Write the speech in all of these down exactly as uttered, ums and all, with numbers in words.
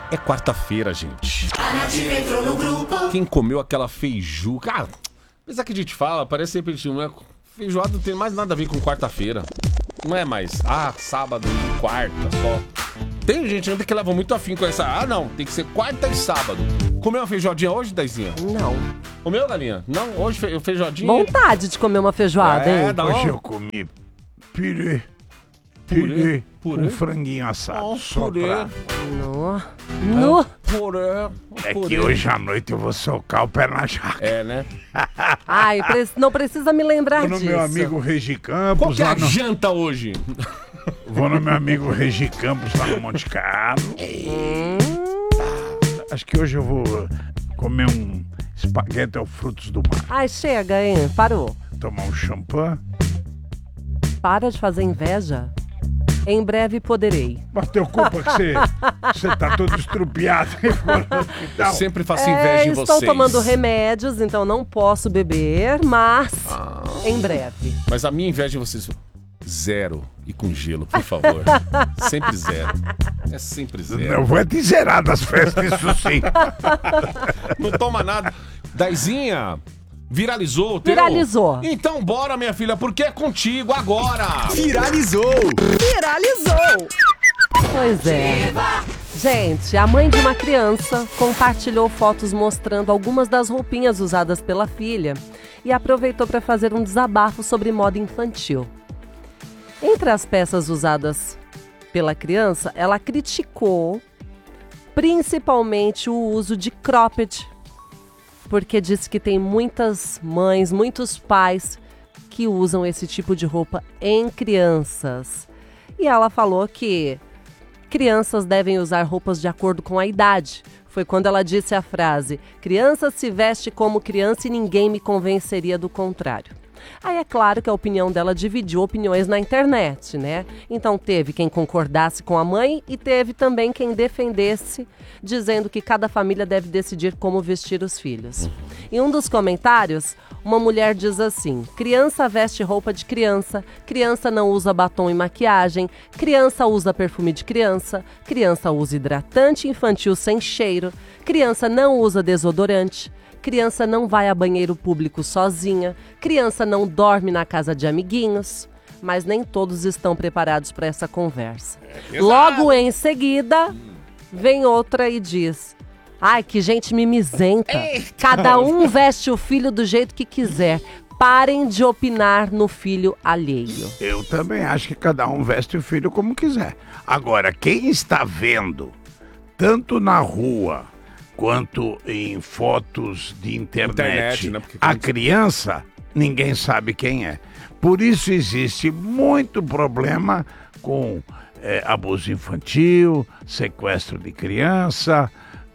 É quarta-feira, gente. Quem comeu aquela feijuca? Ah, apesar que a gente fala, parece sempre que não é... feijoada não tem mais nada a ver com quarta-feira. Não é mais, ah, sábado e quarta só. Tem gente ainda que leva muito afim com essa. Ah, não, tem que ser quarta e sábado. Comeu uma feijoadinha hoje, Daizinha? Não. Comeu, galinha? Não, hoje fe feijoadinha? Vontade de comer uma feijoada, é, hein? Não. Hoje eu comi purê. Purê, purê com franguinho assado. Oh, só purê. pra... No. No. Purê. É purê. que hoje à noite eu vou socar o pé na jaca. É, né? Ai, pre não precisa me lembrar Vou no disso. meu amigo Regi Campos. Qual que é lá a no... janta hoje? Vou no meu amigo Regi Campos, lá no Monte Carlo. Hum. Acho que hoje eu vou comer um espaguete ao frutos do mar. Ai, chega, hein? Parou. Tomar um champanhe. Para de fazer inveja. Em breve poderei. Mas teu culpa que você, você tá todo estrupiado e foi no Eu hospital. sempre faço inveja É, em estou vocês. tomando remédios, então não posso beber, mas Ah. em breve. Mas a minha inveja em vocês... Zero. E com gelo, por favor. Sempre zero. É sempre zero. Eu vou te zerar das festas, isso sim. Não toma nada. Daizinha, viralizou o teu? Viralizou. Então bora, minha filha, porque é contigo agora. Viralizou! Viralizou! Pois é. Gente, a mãe de uma criança compartilhou fotos mostrando algumas das roupinhas usadas pela filha e aproveitou para fazer um desabafo sobre moda infantil. Entre as peças usadas pela criança, ela criticou principalmente o uso de cropped, porque disse que tem muitas mães, muitos pais que usam esse tipo de roupa em crianças. E ela falou que crianças devem usar roupas de acordo com a idade. Foi quando ela disse a frase: criança se veste como criança e ninguém me convenceria do contrário. Aí é claro que a opinião dela dividiu opiniões na internet, né? Então teve quem concordasse com a mãe e teve também quem defendesse, dizendo que cada família deve decidir como vestir os filhos. Em um dos comentários, uma mulher diz assim: criança veste roupa de criança, criança não usa batom e maquiagem, criança usa perfume de criança, criança usa hidratante infantil sem cheiro, criança não usa desodorante, criança não vai a banheiro público sozinha, criança não dorme na casa de amiguinhos. Mas nem todos estão preparados para essa conversa. É Logo em seguida, vem outra e diz: ai, que gente mimizenta. Eita. Cada um veste o filho do jeito que quiser. Parem de opinar no filho alheio. Eu também acho que cada um veste o filho como quiser. Agora, quem está vendo, tanto na rua quanto em fotos de internet, internet né? Porque a criança, ninguém sabe quem é. Por isso existe muito problema com é, abuso infantil, sequestro de criança,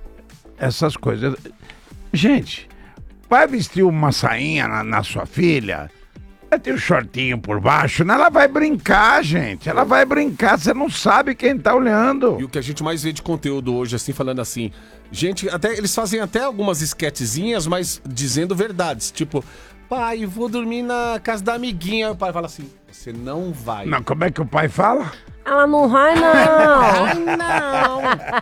essas coisas. Gente, vai vestir uma sainha na, na sua filha, vai ter um shortinho por baixo, né? Ela vai brincar, gente. Ela vai brincar, você não sabe quem tá olhando. E o que a gente mais vê de conteúdo hoje, assim, falando assim... Gente, até eles fazem até algumas esquetezinhas, mas dizendo verdades. Tipo, pai, vou dormir na casa da amiguinha. O pai fala assim, você não vai. Não, como é que o pai fala? Ela não vai, não. Ai, não.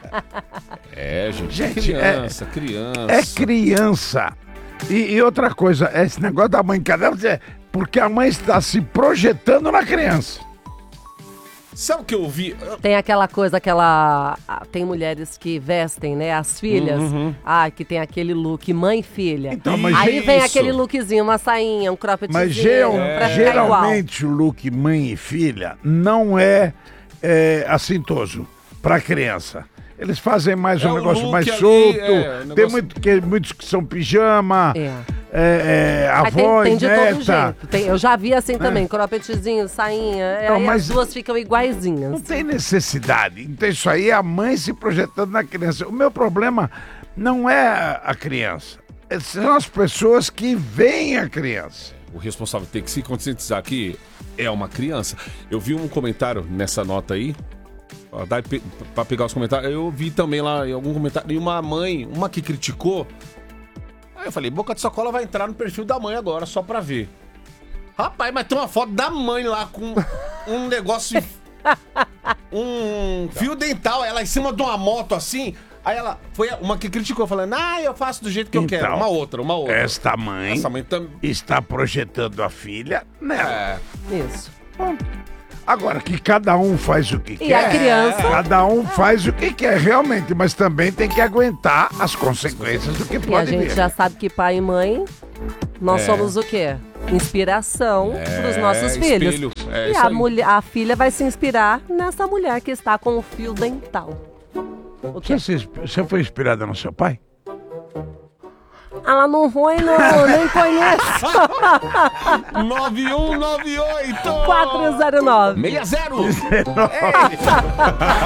É, gente, Gente, criança, é, criança. É criança. E, e outra coisa, esse negócio da mãe, cadê você? Porque a mãe está se projetando na criança. Sabe o que eu ouvi? Tem aquela coisa, aquela... Tem mulheres que vestem, né, as filhas. Uhum. Ah, que tem aquele look mãe e filha. Então, mas Aí vem isso. aquele lookzinho, uma sainha, um croppedzinho. Mas geral- pra ficar igual. geralmente o look mãe e filha não é, é assintoso para criança. Eles fazem mais É um o negócio look mais ali, solto. é, o Tem negócio- muito, que, muitos que são pijama, É. é, é, Aí tem, avó tem e de todo neta. jeito. Tem- eu já vi assim também, croppedzinho, sainha. Não, aí mas- as duas ficam iguaizinhas. Não tem necessidade. Então isso aí é a mãe se projetando na criança. O meu problema não é a criança. São as pessoas que veem a criança. O responsável tem que se conscientizar que é uma criança. Eu vi um comentário nessa nota aí, ó, dá pe- pra pegar os comentários. Eu vi também lá em algum comentário, e uma mãe, uma que criticou. Aí eu falei, Boca de Sacola vai entrar no perfil da mãe agora, só pra ver. Rapaz, mas tem uma foto da mãe lá com um negócio... um fio dental, ela em cima de uma moto assim... Aí ela foi uma que criticou, falando, ah, eu faço do jeito que eu Então, quero. Uma outra, uma outra. Esta mãe, Essa mãe também. está projetando a filha nela. É. Isso. Agora, que cada um faz o que E quer. a criança? Cada um faz o que quer, realmente, mas também tem que aguentar as consequências do que E a pode gente vir. já sabe que pai e mãe, nós É. somos o quê? Inspiração para os nossos filhos. espelho. É E isso a, aí. mulher, a filha vai se inspirar nessa mulher que está com o fio dental. O quê? Você, se- você foi inspirada no seu pai? Ela não foi, não, nem conheço. nove um nove oito quatro zero nove. seis zero